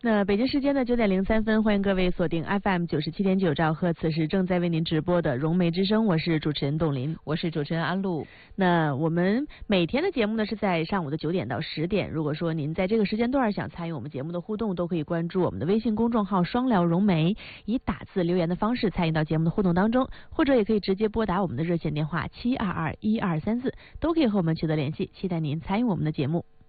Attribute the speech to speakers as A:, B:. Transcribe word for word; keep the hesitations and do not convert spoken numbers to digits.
A: 那北京时间的九点零三分，欢迎各位锁定 F M 九十七点九兆赫，此时正在为您直播的融媒之声，我是主持人董林，
B: 我是主持人安露。
A: 那我们每天的节目呢是在上午的九点到十点，如果说您在这个时间段想参与我们节目的互动，都可以关注我们的微信公众号双聊融媒，以打字留言的方式参与到节目的互动当中，或者也可以直接拨打我们的热线电话七二二一二三四，都可以和我们取得联系，期待您参与我们的节目。